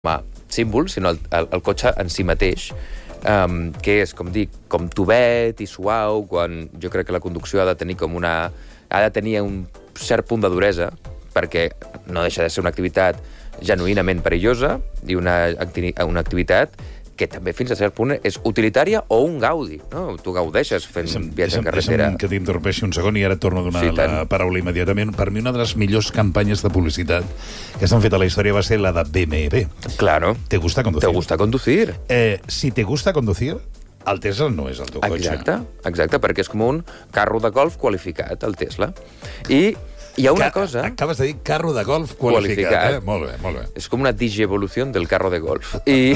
símbol, sinó el cotxe en si mateix, que és, com dic, com tovet i suau, quan jo crec que la conducció ha de tenir un cert punt de duresa, perquè no deixa de ser una activitat genuïnament perillosa i una activitat que també fins a cert punt és utilitària o un gaudi, no? Tu gaudeixes fent viatge en carretera. Deixa'm que t'interrompissi un segon i ara torno a donar la paraula immediatament. Per mi una de les millors campanyes de publicitat que s'han fet a la història va ser la de BMW. Claro. ¿Te gusta conducir? ¿Te gusta conducir? Si te gusta conducir, el Tesla no és el teu cotxe. Exacte, perquè és com un carro de golf qualificat, el Tesla. I hi ha una cosa... Acabes de dir carro de golf qualificat. Molt bé, molt bé. És com una digievolució del carro de golf. I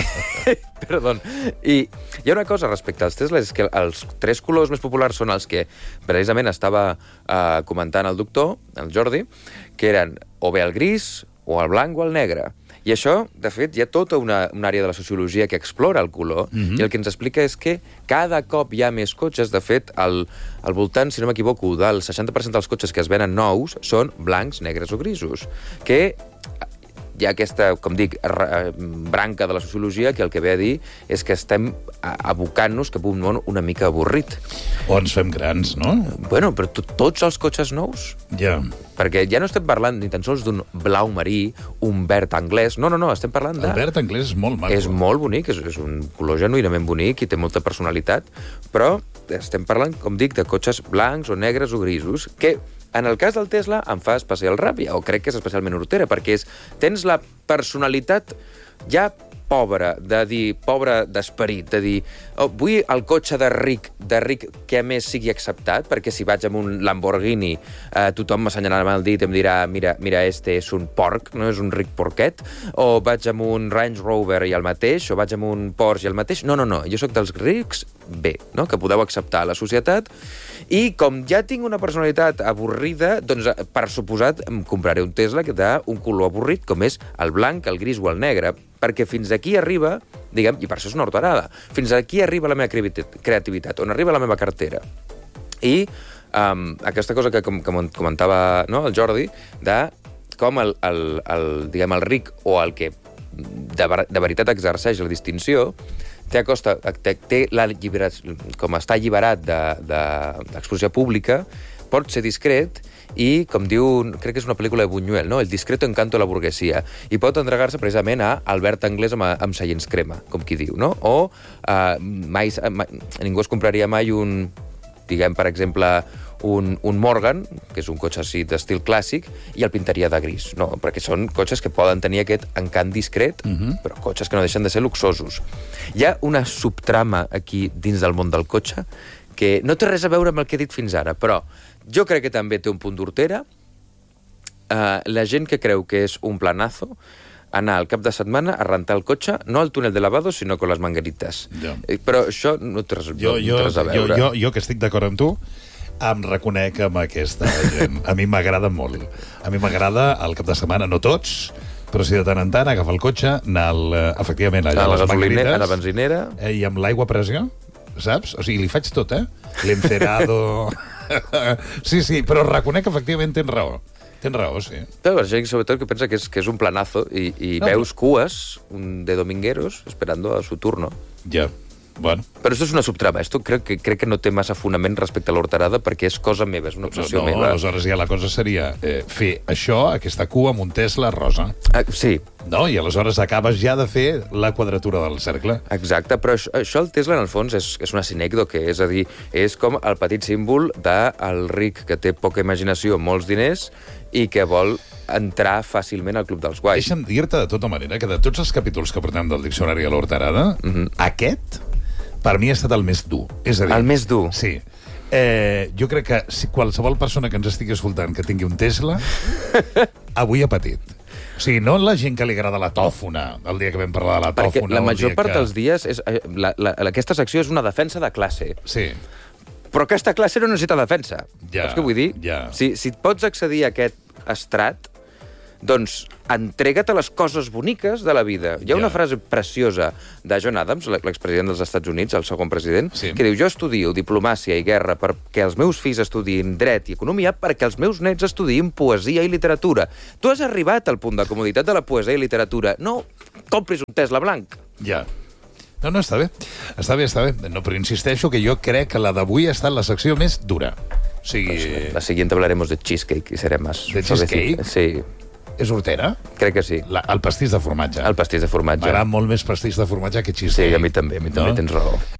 hi ha una cosa respecte als Tesla, és que els tres colors més populars són els que precisament estava comentant el doctor, el Jordi, que eren o bé el gris, o el blanc o el negre. I això, de fet, hi ha tota una àrea de la sociologia que explora el color, i el que ens explica és que cada cop hi ha més cotxes. De fet, al voltant, si no m'equivoco, del 60% dels cotxes que es venen nous són blancs, negres o grisos, que hi ha aquesta, com dic, branca de la sociologia que el que ve a dir és que estem abocant-nos cap a un món una mica avorrit. O ens fem grans, no? Bueno, però tots els cotxes nous? Ja. Perquè ja no estem parlant ni tan sols d'un blau marí, un verd anglès, no, estem parlant de... El verd anglès és molt maco. És molt bonic, és un color genuïnament bonic i té molta personalitat, però estem parlant, com dic, de cotxes blancs o negres o grisos, que en el cas del Tesla em fa especial ràbia, o crec que és especialment hortera, perquè tens la personalitat ja pobra, de dir, pobra d'esperit, de dir, vull el cotxe de ric que a més sigui acceptat, perquè si vaig amb un Lamborghini tothom m'assenyalarà amb el dit i em dirà, mira, este és un porc, no és un ric porquet, o vaig amb un Range Rover i el mateix, o vaig amb un Porsche i el mateix. No, jo sóc dels rics bé, no? Que podeu acceptar a la societat, i com ja tinc una personalitat avorrida, doncs per suposat em compraré un Tesla que té un color avorrit, com és el blanc, el gris o el negre, perquè fins aquí arriba, diguem, i per això és una horterada, fins aquí arriba la meva creativitat, on arriba la meva cartera. I aquesta cosa que comentava el Jordi, de com el ric o el que de veritat exerceix la distinció com està alliberat d'exposició pública, pot ser discret i, com diu, crec que és una pel·lícula de Buñuel, no? El discreto encanto de la burguesia, i pot entregar-se precisament a Albert anglès amb seients crema, com qui diu, no? O ningú es compraria mai diguem, per exemple, un Morgan, que és un cotxe així d'estil clàssic, i el pintaria de gris, no? Perquè són cotxes que poden tenir aquest encant discret, però cotxes que no deixen de ser luxosos. Hi ha una subtrama aquí dins del món del cotxe que no té res a veure amb el que he dit fins ara, però jo crec que també té un punt d'hortera. La gent que creu que és un planazo anar al cap de setmana a rentar el cotxe, no al túnel de lavado, sinó con les manguerites. Però això no té res a veure. Jo que estic d'acord amb tu, em reconec amb aquesta gent. A mi m'agrada molt. A mi m'agrada el cap de setmana, no tots, però si de tant en tant agafar el cotxe, anar efectivament allà a les manguerites, a la benzinera, i amb l'aigua a pressió, saps? O sigui, li faig tot, l'encerado... Sí, però reconec que efectivament tens raó. Tens raó, sí. Però la gent, sobretot, que pensa que és un planazo i veus cues de domingueros esperando a su turno. Ja. Bueno. Però això és una subtrama. Esto crec que no té massa fonament respecte a l'horterada, perquè és cosa meva, és una obsessió meva. Aleshores ja la cosa seria fer això, aquesta cua amb un Tesla rosa. Sí. No? I aleshores acabes ja de fer la quadratura del cercle. Exacte, però això el Tesla, en el fons, és una sinècdoque, és a dir, és com el petit símbol del ric que té poca imaginació, molts diners, i que vol entrar fàcilment al club dels guais. Deixa'm dir-te de tota manera que de tots els capítols que portem del diccionari a l'horterada, aquest, per mi ha estat el més dur. És a dir, el més dur? Sí. Jo crec que si qualsevol persona que ens estigui escoltant que tingui un Tesla, avui ha patit. O sigui, no la gent que li agrada la tòfona, el dia que vam parlar de la tòfona... Perquè la major part dels dies, aquesta secció és una defensa de classe. Sí. Però aquesta classe no necessita defensa. Ja, saps què vull dir? Ja. Si pots accedir a aquest estrat, doncs entrega't a les coses boniques de la vida. Hi ha una frase preciosa de John Adams, l'expresident dels Estats Units, el segon president, que diu: jo estudio diplomàcia i guerra perquè els meus fills estudiïn dret i economia, perquè els meus nets estudiïn poesia i literatura. Tu has arribat al punt de comoditat de la poesia i literatura. No compris un Tesla blanc. Ja. No, està bé. Està bé. No, però insisteixo que jo crec que la d'avui ha estat la secció més dura. O sigui... La siguiente hablaremos de cheesecake y seré más. ¿De cheesecake? Sí. És hortera? Crec que sí. El pastís de formatge. El pastís de formatge. M'agrada molt més pastís de formatge que cheesecake. Sí, a mi també tens raó.